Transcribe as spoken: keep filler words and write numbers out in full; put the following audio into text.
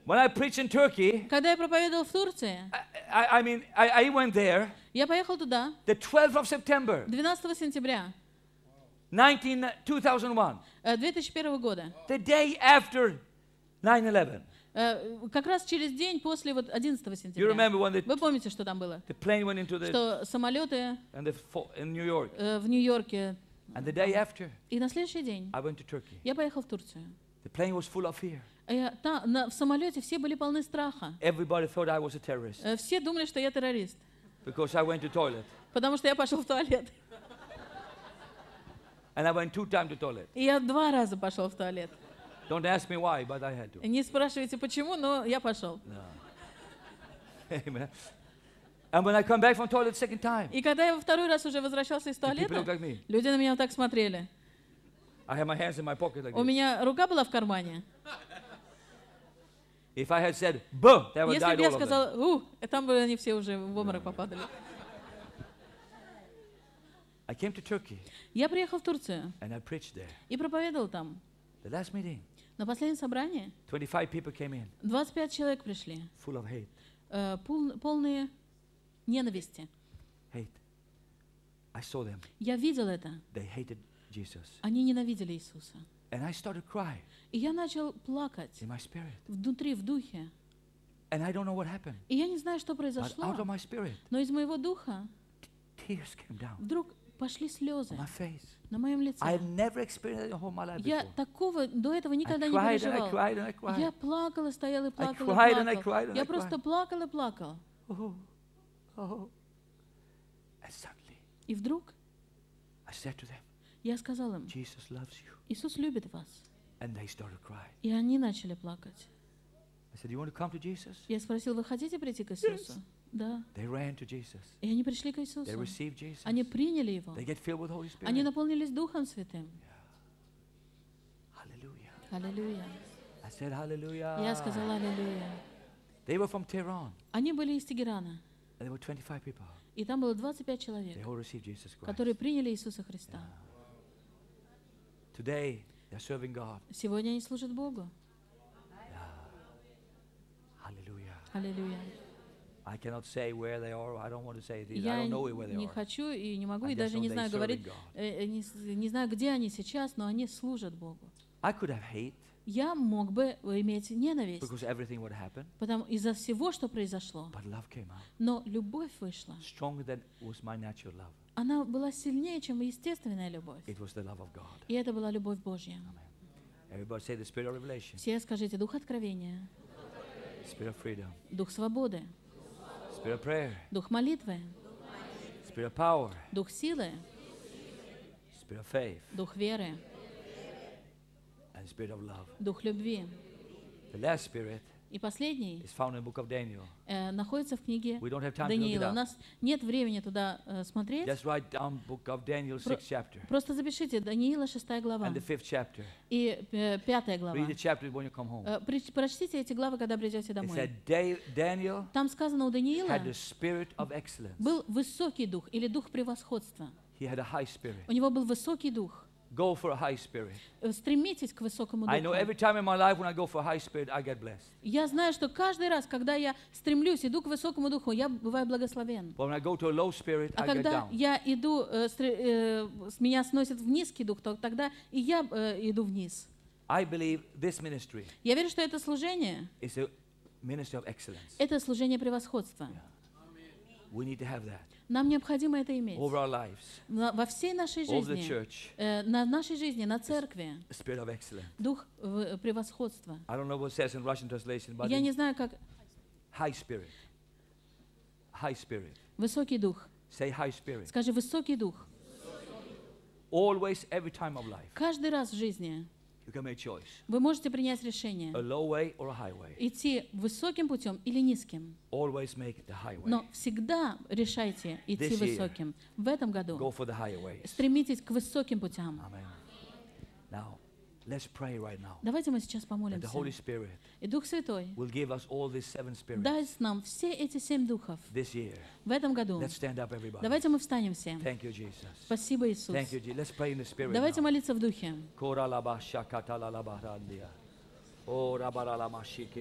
When I preached in Turkey, Когда я проповедовал в Турции, I, I, I mean, I, I went there я поехал туда the twelfth of September, двенадцатого сентября nineteen, two thousand one, э, две тысячи первого года. the day after nine eleven. Э, Как раз через день после вот одиннадцатого You сентября. remember when the, Вы помните, что там было? the plane went into the, Что самолеты and the fo- in New York. э, в Нью-Йорке. And the day after, И на следующий день I went to Turkey. я поехал в Турцию. The plane was full of fear. А я та- на- в самолете все были полны страха. Everybody thought I was a terrorist Э, Все думали, что я террорист, because I went to toilet. потому что я пошел в туалет. And I went two times to toilet. И я два раза пошел в туалет. Don't ask me why, but I had to. Не спрашивайте, почему, но я пошел. Amen. And when I come back from toilet second time, И когда я во второй раз уже возвращался из the people look туалета, like me. люди на меня вот так смотрели. I had my hands in my pocket like У this. меня рука была в кармане. If I had said, boom, they would Если died бы я all of them. сказала, у, и там бы они все уже в обморок попадали. I came to Turkey Я приехал в Турцию and I preached there. и проповедовал там. The last meeting, На последнем собрании twenty-five people came in, двадцать пять человек пришли, full of hate. э, пол- полные ненависти. Hate. I saw them. Я видел это. They hated Jesus. Они ненавидели Иисуса. And I started crying И я начал плакать in my spirit. внутри, в духе. And I don't know what happened. И я не знаю, что But произошло, out of my spirit, но из моего духа tears came down вдруг пошли слезы on my face. на моем лице. I had never experienced it in whole my life Я before. такого до этого I никогда не cried and I переживал. cried and I cried. Я плакал и стоял и плакал и cried and I плакал. cried and I Я просто cried. плакал и плакал. Oh, oh. And suddenly, И вдруг I said to them, я сказал им, Jesus loves you. Иисус любит вас. And they started crying. И они начали плакать. I said, you want to come to Jesus? Я спросил, вы хотите прийти к Иисусу? Да. They ran to Jesus. И они пришли к They Иисусу. received Jesus. Они приняли Его. They get filled with Holy Spirit. Они наполнились Духом Святым. Hallelujah. Аллилуйя. I said, hallelujah. Я сказал аллилуйя. They were from Tehran. Они были из Тегерана. And there were twenty-five people. И там было двадцать пять человек, They all received Jesus Christ. которые приняли Иисуса Христа. Today, they're serving God. Сегодня они служат Богу. Hallelujah. Аллилуйя. I cannot say where they are. I don't want to say this. I Я don't know where they не are. хочу и не могу, I и just даже know не they знаю serving говорить, God. э, э, не, с- не знаю, где они сейчас, но они служат Богу. I could have hate Я мог бы иметь ненависть, because everything would happen, потому из-за всего, что произошло. but love came out. Но любовь вышла. Stronger than was my natural love. Она была сильнее, чем естественная любовь. It was the love of God. И это была любовь Божья. Everybody say the spirit of revelation, Все скажите, дух откровения, spirit of freedom, дух свободы, spirit of prayer, дух молитвы, spirit of power, дух силы, spirit of faith, дух веры, and spirit of love. дух любви. The last spirit И последний is found in the book of Daniel. э, находится в книге We don't have time to look it Даниила. У up. нас нет времени туда э, смотреть. Just write down book of Daniel, Про- sixth chapter, Просто запишите Даниила, шестая глава and the fifth chapter. и э, пятая глава. Read the chapter when you come home. Э, при- Прочтите эти главы, когда придете It домой. said Da- Daniel Там сказано, у Даниила had the spirit of excellence. был высокий дух или дух превосходства. He had a high spirit. У него был высокий дух. Go for a high spirit. Э, Стремитесь к высокому I know духу. every time in my life when I go for a high spirit, I get blessed. Я знаю, что каждый раз, когда я стремлюсь, иду к высокому духу, я бываю благословен. But when I go to a low spirit, А I get когда down. я иду, э, стре- э, с меня сносит в низкий дух, то тогда и я э, иду вниз. I believe this ministry Я верю, что это служение, is a ministry of excellence. это служение превосходства. We need to have that Нам необходимо это иметь. over our lives, На- Во всей нашей over the жизни, church, э, на нашей жизни, на церкви, a spirit of excellence. дух э, превосходства. I don't know what it says in Russian translation, but Я in не знаю, как high spirit. High spirit. высокий дух. Say high spirit. Скажи, высокий дух. Always, every time of life, Каждый раз в жизни you can make choice. вы можете принять решение A low way or a high way. идти высоким путем или низким. Always make the high way. Но всегда решайте идти This year, высоким. В этом Go году for the higher ways. стремитесь к высоким путям. Amen. Now, let's pray right now. Давайте мы сейчас That the помолимся. Holy Spirit И Дух Святой will give us all these seven spirits даст нам все эти семь духов this year. в этом году. Let's stand up, everybody. Давайте мы встанем все. Thank you, Jesus. Спасибо, Иисус. Thank you, Jesus. Let's pray in the Spirit Давайте now. молиться в Духе. Koralaba shakatalalabarandia. Oh, rabaralama shiki.